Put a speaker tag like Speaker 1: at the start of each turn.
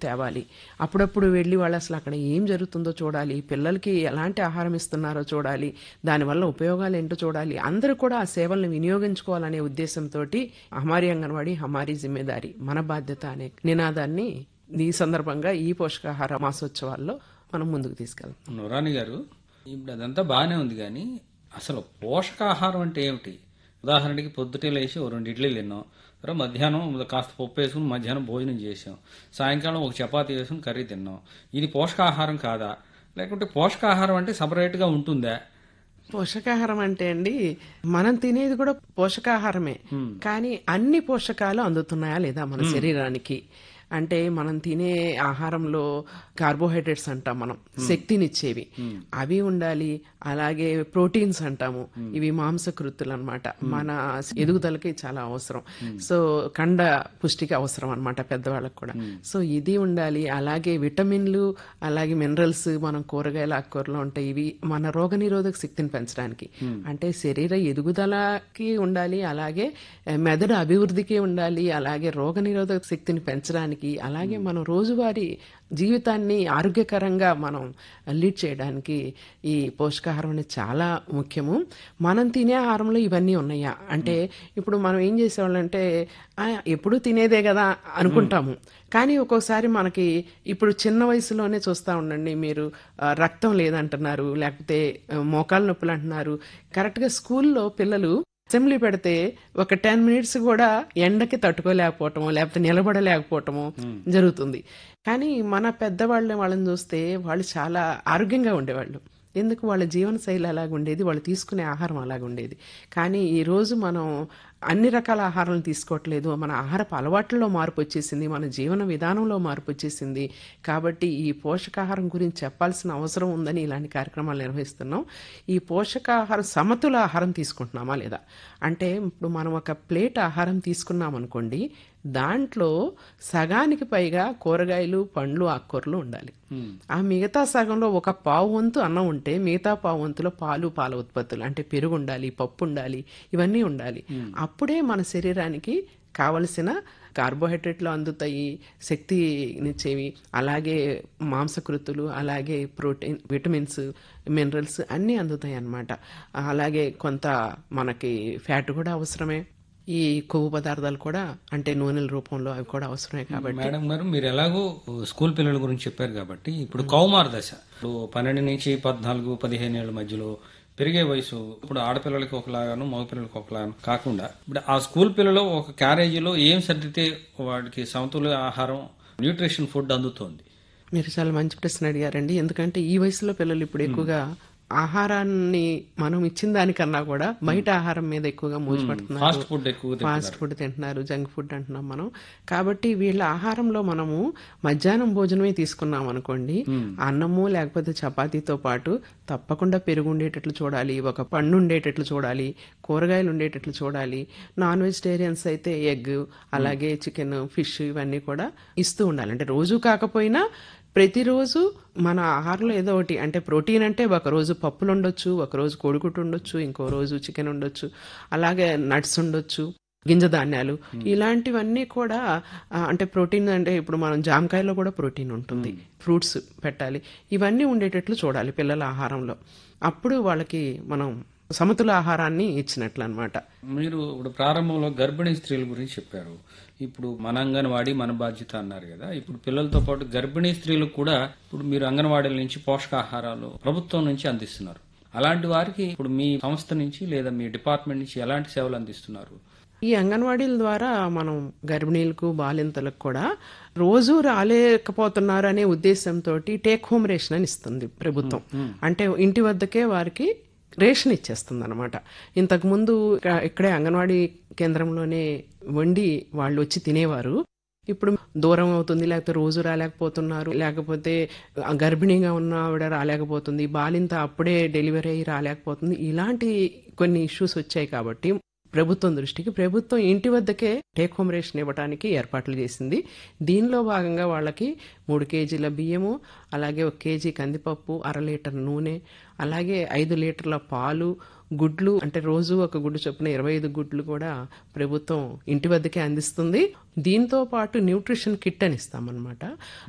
Speaker 1: తేవాలి. అప్పుడప్పుడు వెళ్ళి వాళ్ళు అసలు అక్కడ ఏం జరుగుతుందో చూడాలి, పిల్లలకి ఎలాంటి ఆహారం ఇస్తున్నారో చూడాలి, దానివల్ల ఉపయోగాలు ఏంటో చూడాలి, అందరూ కూడా ఆ సేవలను వినియోగించుకోవాలనే ఉద్దేశంతో హమారీ అంగన్వాడీ హమారీ జిమ్మేదారి, మన బాధ్యత అనే నినాదాన్ని ఈ సందర్భంగా ఈ పోషకాహార మాసోత్సవాల్లో మనం ముందుకు తీసుకెళ్తాం.
Speaker 2: నురాని గారు, ఇప్పుడు అదంతా బాగానే ఉంది, కానీ అసలు పోషకాహారం అంటే ఏమిటి? ఉదాహరణకి పొద్దుటే లేచి ఓ 2 ఇడ్లీలు తిన్నాం, తర్వాత మధ్యాహ్నం కాస్త పప్పు వేసుకుని మధ్యాహ్నం భోజనం చేసాం, సాయంకాలం ఒక చపాతీ వేసుకుని కర్రీ తిన్నాం. ఇది పోషకాహారం కాదా? లేకుంటే పోషకాహారం అంటే సపరేట్గా ఉంటుందా?
Speaker 1: పోషకాహారం అంటే అండి, మనం తినేది కూడా పోషకాహారమే, కానీ అన్ని పోషకాలు అందుతున్నాయా లేదా మన శరీరానికి అంటే మనం తినే ఆహారంలో కార్బోహైడ్రేట్స్ అంటాం, మనం శక్తినిచ్చేవి అవి ఉండాలి. అలాగే ప్రోటీన్స్ అంటాము, ఇవి మాంసకృతులు అనమాట, మన ఎదుగుదలకి చాలా అవసరం. సో కండ పుష్టికి అవసరం అనమాట పెద్దవాళ్ళకి కూడా. సో ఇది ఉండాలి. అలాగే విటమిన్లు, అలాగే మినరల్స్ మనం కూరగాయల ఆకుకూరలో ఉంటాయి. ఇవి మన రోగనిరోధక శక్తిని పెంచడానికి, అంటే శరీర ఎదుగుదలకి ఉండాలి, అలాగే మెదడు అభివృద్ధికి ఉండాలి, అలాగే రోగనిరోధక శక్తిని పెంచడానికి, అలాగే మనం రోజువారీ జీవితాన్ని ఆరోగ్యకరంగా మనం లీడ్ చేయడానికి ఈ పోషకాహారం అనేది చాలా ముఖ్యము. మనం తినే ఆహారంలో ఇవన్నీ ఉన్నాయా అంటే, ఇప్పుడు మనం ఏం చేసేవాళ్ళంటే ఎప్పుడు తినేదే కదా అనుకుంటాము, కానీ ఒక్కోసారి మనకి ఇప్పుడు చిన్న వయసులోనే చూస్తూ ఉండండి మీరు, రక్తం లేదంటున్నారు, లేకపోతే మోకాలు నొప్పులు అంటున్నారు. కరెక్ట్గా స్కూల్లో పిల్లలు అసెంబ్లీ పెడితే ఒక 10 మినిట్స్ కూడా ఎండకి తట్టుకోలేకపోవటము, లేకపోతే నిలబడలేకపోవటము జరుగుతుంది. కానీ మన వాళ్ళని చూస్తే వాళ్ళు చాలా ఆరోగ్యంగా ఉండేవాళ్ళు. ఎందుకు? వాళ్ళ జీవన శైలి అలాగుండేది, వాళ్ళు తీసుకునే ఆహారం అలాగుండేది. కానీ ఈరోజు మనం అన్ని రకాల ఆహారాలను తీసుకోవట్లేదు, మన ఆహారపు అలవాట్లలో మార్పు వచ్చేసింది, మన జీవన విధానంలో మార్పు వచ్చేసింది. కాబట్టి ఈ పోషకాహారం గురించి చెప్పాల్సిన అవసరం ఉందని ఇలాంటి కార్యక్రమాలు నిర్వహిస్తున్నాం. ఈ పోషకాహారం సమతుల ఆహారం తీసుకుంటున్నామా లేదా అంటే, ఇప్పుడు మనం ఒక ప్లేట్ ఆహారం తీసుకున్నాం అనుకోండి, దాంట్లో సగానికి పైగా కూరగాయలు, పండ్లు, ఆకుకూరలు ఉండాలి. ఆ మిగతా సగంలో ఒక పావు వంతు అన్నం ఉంటే మిగతా పావు వంతులో పాలు, పాల ఉత్పత్తులు అంటే పెరుగు ఉండాలి, పప్పు ఉండాలి, ఇవన్నీ ఉండాలి. అప్పుడే మన శరీరానికి కావలసిన కార్బోహైడ్రేట్లు అందుతాయి, శక్తినిచ్చేవి, అలాగే మాంసకృతులు, అలాగే ప్రోటీన్, విటమిన్స్, మినరల్స్ అన్నీ అందుతాయి అన్నమాట. అలాగే కొంత మనకి ఫ్యాట్ కూడా అవసరమే, ఈ కొవ్వు పదార్థాలు కూడా అంటే నూనెల రూపంలో అవి కూడా అవసరమే. కాబట్టి
Speaker 2: మేడం గారు, మీరు ఎలాగో స్కూల్ పిల్లల గురించి చెప్పారు కాబట్టి, ఇప్పుడు కౌమార దశ, ఇప్పుడు 12 నుంచి 14, 15 ఏళ్ల మధ్యలో పెరిగే వయసు, ఇప్పుడు ఆడపిల్లలకి ఒకలాగాను మగపిల్లలకి ఒకలాగాను కాకుండా, ఇప్పుడు ఆ స్కూల్ పిల్లలు ఒక క్యారేజీలో ఏం సర్దితే వాడికి సమతుల్య ఆహారం, న్యూట్రిషన్ ఫుడ్ అందుతోంది?
Speaker 1: మీరు చాలా మంచి ప్రశ్న అడిగారండి. ఎందుకంటే ఈ వయసులో పిల్లలు ఇప్పుడు ఎక్కువగా ఆహారాన్ని మనం ఇచ్చిన దానికన్నా కూడా బయట ఆహారం మీద ఎక్కువగా మోజుపడుతున్నారు, ఫాస్ట్ ఫుడ్ తింటున్నారు, జంక్ ఫుడ్ అంటున్నాం మనం. కాబట్టి వీళ్ళ ఆహారంలో మనము మధ్యాహ్నం భోజనమే తీసుకున్నాం అనుకోండి, అన్నము లేకపోతే చపాతీతో పాటు తప్పకుండా పెరుగు ఉండేటట్లు చూడాలి, ఒక పండు ఉండేటట్లు చూడాలి, కూరగాయలు ఉండేటట్లు చూడాలి. నాన్ వెజిటేరియన్స్ అయితే ఎగ్, అలాగే చికెన్, ఫిష్ ఇవన్నీ కూడా ఇస్తూ ఉండాలి. అంటే రోజు కాకపోయినా ప్రతిరోజు మన ఆహారంలో ఏదో ఒకటి, అంటే ప్రోటీన్ అంటే ఒకరోజు పప్పులు ఉండొచ్చు, ఒకరోజు కోడిగుడ్డు ఉండొచ్చు, ఇంకో రోజు చికెన్ ఉండొచ్చు, అలాగే నట్స్ ఉండొచ్చు, గింజ ధాన్యాలు, ఇలాంటివన్నీ కూడా అంటే ప్రోటీన్. అంటే ఇప్పుడు మనం జామకాయలో కూడా ప్రోటీన్ ఉంటుంది, ఫ్రూట్స్ పెట్టాలి, ఇవన్నీ ఉండేటట్లు చూడాలి పిల్లల ఆహారంలో. అప్పుడు వాళ్ళకి మనం సమతుల ఆహారాన్ని ఇచ్చినట్లు అనమాట.
Speaker 2: మీరు ఇప్పుడు ప్రారంభంలో గర్భిణీ స్త్రీల గురించి చెప్పారు. ఇప్పుడు మన అంగన్వాడీ మన బాధ్యత అన్నారు కదా, ఇప్పుడు పిల్లలతో పాటు గర్భిణీ స్త్రీలకు కూడా ఇప్పుడు మీరు అంగన్వాడీల నుంచి పోషకాహారాలు ప్రభుత్వం నుంచి అందిస్తున్నారు. అలాంటి వారికి ఇప్పుడు మీ సంస్థ నుంచి లేదా మీ డిపార్ట్మెంట్ నుంచి ఎలాంటి సేవలు అందిస్తున్నారు?
Speaker 1: ఈ అంగన్వాడీల ద్వారా మనం గర్భిణీలకు, బాలింతలకు కూడా రోజు రాలేకపోతున్నారు అనే ఉద్దేశంతో టేక్ హోమ్ రేషన్ అని ఇస్తుంది ప్రభుత్వం. అంటే ఇంటి వద్దకే వారికి రేషన్ ఇచ్చేస్తుంది అనమాట. ఇంతకుముందు ఇక్కడే అంగన్వాడీ కేంద్రంలోనే వండి వాళ్ళు వచ్చి తినేవారు. ఇప్పుడు దూరం అవుతుంది, లేకపోతే రోజు రాలేకపోతున్నారు, లేకపోతే గర్భిణీగా ఉన్న ఆవిడ రాలేకపోతుంది, బాలింత అప్పుడే డెలివరీ అయ్యి రాలేకపోతుంది, ఇలాంటి కొన్ని ఇష్యూస్ వచ్చాయి. కాబట్టి ప్రభుత్వం దృష్టికి ప్రభుత్వం ఇంటి వద్దకే టేక్ హోమ్ రేషన్ ఇవ్వడానికి ఏర్పాట్లు చేసింది. దీనిలో భాగంగా వాళ్ళకి 3 కేజీల బియ్యము, అలాగే 1 కేజీ కందిపప్పు, 1/2 లీటర్ నూనె, అలాగే 5 లీటర్ల పాలు, గుడ్లు, అంటే రోజు ఒక గుడ్డు చొప్పున 25 గుడ్లు కూడా ప్రభుత్వం ఇంటి వద్దకే అందిస్తుంది. దీంతో పాటు న్యూట్రిషన్ కిట్ అని ఇస్తామన్నమాట.